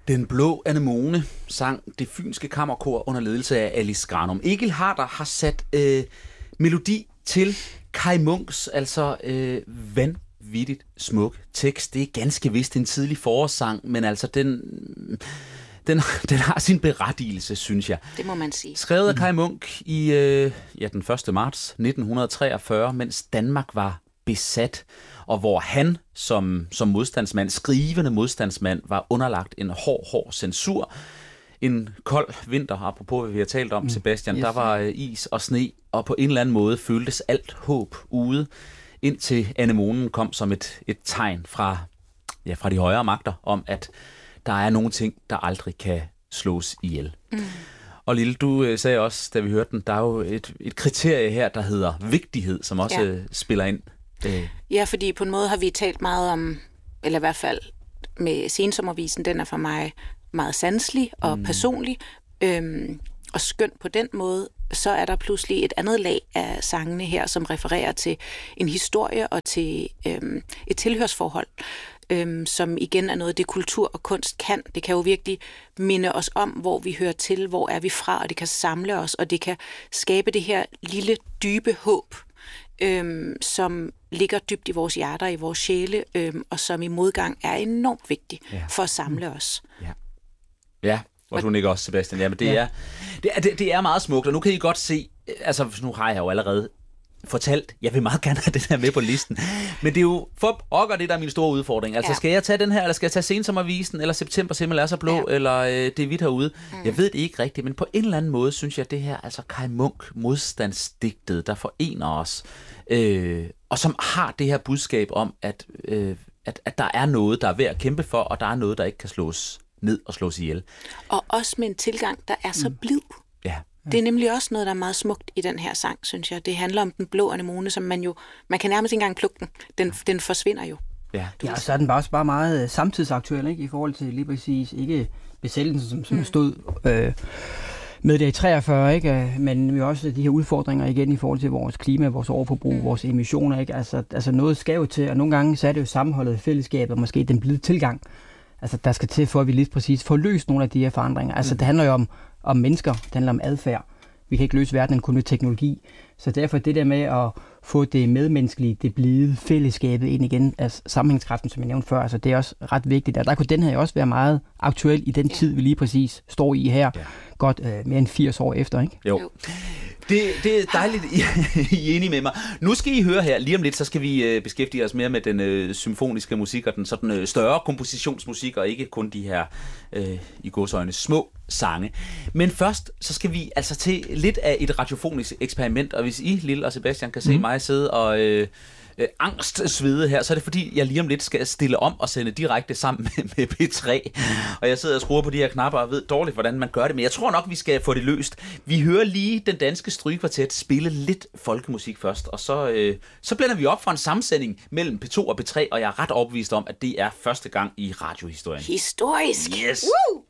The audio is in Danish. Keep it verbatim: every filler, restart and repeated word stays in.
Den blå anemone sang Det Fynske Kammerkor under ledelse af Alice Granum. Egil Harder har sat øh, melodi til Kaj Munks, altså øh, vanvittigt smuk tekst. Det er ganske vist en tidlig forårssang, men altså den, den, den har sin berettigelse, synes jeg. Det må man sige. Skrevet af Kaj Munk i øh, ja, den første marts nitten treogfyrre, mens Danmark var besat, og hvor han som, som modstandsmand, skrivende modstandsmand, var underlagt en hård, hård censur. En kold vinter, apropos hvad vi har talt om, Sebastian, yes. Der var øh, is og sne, og på en eller anden måde føltes alt håb ude, indtil anemonen kom som et, et tegn fra, ja, fra de højere magter, om at der er nogle ting, der aldrig kan slås ihjel. Mm. Og Lille, du øh, sagde også, da vi hørte den, der er jo et, et kriterie her, der hedder vigtighed, som også ja. øh, spiller ind. Øh. Ja, fordi på en måde har vi talt meget om, eller i hvert fald med Sensommervisen, den er for mig meget sanselig og mm. personlig, øhm, og skøn på den måde. Så er der pludselig et andet lag af sangene her, som refererer til en historie og til øhm, et tilhørsforhold, øhm, som igen er noget, det kultur og kunst kan. Det kan jo virkelig minde os om, hvor vi hører til, hvor er vi fra, og det kan samle os, og det kan skabe det her lille, dybe håb, øhm, som ligger dybt i vores hjerter, i vores sjæle, øhm, og som i modgang er enormt vigtig ja. for at samle os. Ja, ja. Og du nikker også, Sebastian. Ja, men det, ja. Er, det, er, det, det er meget smukt, og nu kan I godt se, altså nu har jeg jo allerede fortalt, jeg vil meget gerne have den her med på listen, men det er jo for pokker, det der er min store udfordring. Altså ja. skal jeg tage den her, eller skal jeg tage Sensommervisen, eller September Himmel er så blå, ja. eller øh, Det er hvidt herude? Mm. Jeg ved det ikke rigtigt, men på en eller anden måde synes jeg, at det her, altså Kaj Munk, modstandsdigtet, der forener os, øh, og som har det her budskab om, at, øh, at, at der er noget, der er værd at kæmpe for, og der er noget, der ikke kan slås ned og slås ihjel. Og også med en tilgang, der er så blid. Ja. Det er nemlig også noget, der er meget smukt i den her sang, synes jeg. Det handler om den blå anemone, som man jo, man kan nærmest ikke engang plukke den. Den, den forsvinder jo. Ja, ja, så er den bare også bare meget samtidsaktuel, ikke? I forhold til lige præcis, ikke besættelsen, som, som mm. stod øh, med det i treogfyrre, ikke? Men jo også de her udfordringer igen i forhold til vores klima, vores overforbrug, mm. vores emissioner, ikke? Altså, altså noget skal jo til, og nogle gange så er det jo sammenholdet, fællesskabet, og måske den blide tilgang, altså der skal til, for at vi lige præcis får løst nogle af de her forandringer. Altså mm. det handler jo om, om mennesker, det handler om adfærd. Vi kan ikke løse verden kun med teknologi. Så derfor det der med at få det medmenneskelige, det blide fællesskabet ind igen, altså sammenhængskraften, som jeg nævnte før, altså det er også ret vigtigt. Og der kunne den her også være meget aktuel i den ja. tid, vi lige præcis står i her, ja. godt øh, mere end firs år efter, ikke? Jo. Det, det er dejligt, I, I er enige med mig. Nu skal I høre her, lige om lidt, så skal vi øh, beskæftige os mere med den øh, symfoniske musik og den sådan øh, større kompositionsmusik, og ikke kun de her, øh, i godsøjne, små sange. Men først, så skal vi altså til lidt af et radiofonisk eksperiment, og hvis I, Lille og Sebastian, kan se mm. mig sidde og øh, øh, angstsvede her, så er det fordi, jeg lige om lidt skal stille om og sende direkte sammen med, med P tre. Mm. Og jeg sidder og skruer på de her knapper og ved dårligt, hvordan man gør det, men jeg tror nok, vi skal få det løst. Vi hører lige den danske strygekvartet spille lidt folkemusik først, og så, øh, så blænder vi op for en sammensætning mellem P to og P tre, og jeg er ret overbevist om, at det er første gang i radiohistorien. Historisk! Yes! Woo!